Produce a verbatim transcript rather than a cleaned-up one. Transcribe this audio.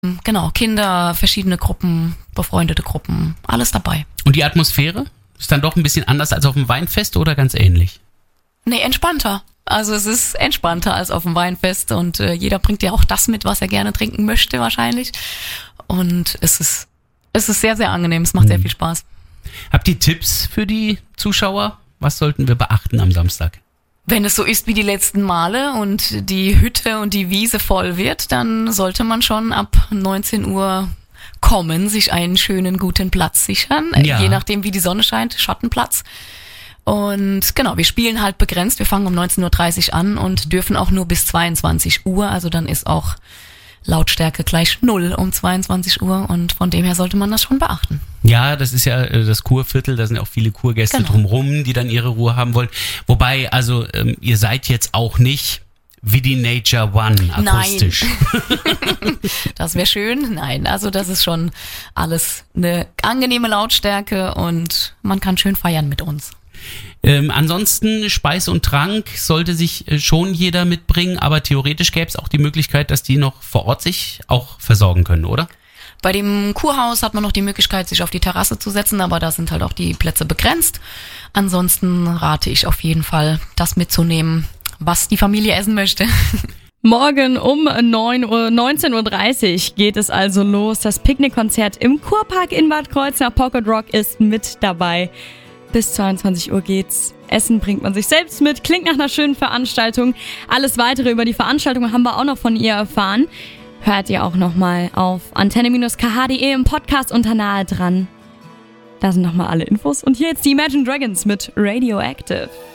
Genau, Kinder, verschiedene Gruppen, befreundete Gruppen, alles dabei. Und die Atmosphäre ist dann doch ein bisschen anders als auf dem Weinfest oder ganz ähnlich? Nee, entspannter. Also es ist entspannter als auf dem Weinfest und äh, jeder bringt ja auch das mit, was er gerne trinken möchte wahrscheinlich. Und es ist, es ist sehr, sehr angenehm, es macht mhm. sehr viel Spaß. Habt ihr Tipps für die Zuschauer? Was sollten wir beachten am Samstag? Wenn es so ist wie die letzten Male und die Hütte und die Wiese voll wird, dann sollte man schon ab neunzehn Uhr kommen, sich einen schönen, guten Platz sichern. Ja. Je nachdem, wie die Sonne scheint, Schattenplatz. Und genau, wir spielen halt begrenzt. Wir fangen um neunzehn Uhr dreißig an und dürfen auch nur bis zweiundzwanzig Uhr. Also dann ist auch Lautstärke gleich null um zweiundzwanzig Uhr und von dem her sollte man das schon beachten. Ja, das ist ja das Kurviertel, da sind ja auch viele Kurgäste genau. drumherum, die dann ihre Ruhe haben wollen. Wobei, also ähm, ihr seid jetzt auch nicht wie die Nature One akustisch. Nein. Das wäre schön. Nein, also das ist schon alles eine angenehme Lautstärke und man kann schön feiern mit uns. Ähm, ansonsten Speise und Trank sollte sich äh, schon jeder mitbringen, aber theoretisch gäbe es auch die Möglichkeit, dass die noch vor Ort sich auch versorgen können, oder? Bei dem Kurhaus hat man noch die Möglichkeit, sich auf die Terrasse zu setzen, aber da sind halt auch die Plätze begrenzt. Ansonsten rate ich auf jeden Fall, das mitzunehmen, was die Familie essen möchte. Morgen um neunzehn Uhr dreißig geht es also los. Das Picknickkonzert im Kurpark in Bad Kreuznach. Pocket Rock ist mit dabei. Bis zweiundzwanzig Uhr geht's. Essen bringt man sich selbst mit. Klingt nach einer schönen Veranstaltung. Alles Weitere über die Veranstaltung haben wir auch noch von ihr erfahren. Hört ihr auch nochmal auf antenne Bindestrich k h punkt d e im Podcast unter Nahe dran. Da sind nochmal alle Infos. Und hier jetzt die Imagine Dragons mit Radioactive.